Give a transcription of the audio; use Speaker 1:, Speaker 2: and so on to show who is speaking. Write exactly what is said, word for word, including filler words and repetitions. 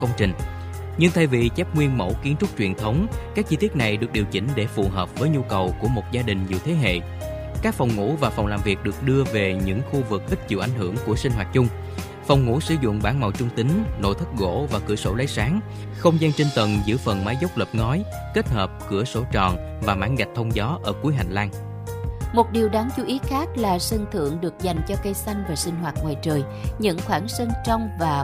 Speaker 1: công trình. Nhưng thay vì chép nguyên mẫu kiến trúc truyền thống, các chi tiết này được điều chỉnh để phù hợp với nhu cầu của một gia đình nhiều thế hệ. Các phòng ngủ và phòng làm việc được đưa về những khu vực ít chịu ảnh hưởng của sinh hoạt chung. Phòng ngủ sử dụng bảng màu trung tính, nội thất gỗ và cửa sổ led sáng. Không gian trên tầng giữ phần mái dốc lợp ngói, kết hợp cửa sổ tròn và mảng gạch thông gió ở cuối hành lang.
Speaker 2: Một điều đáng chú ý khác là sân thượng được dành cho cây xanh và sinh hoạt ngoài trời. Những khoảng sân trong và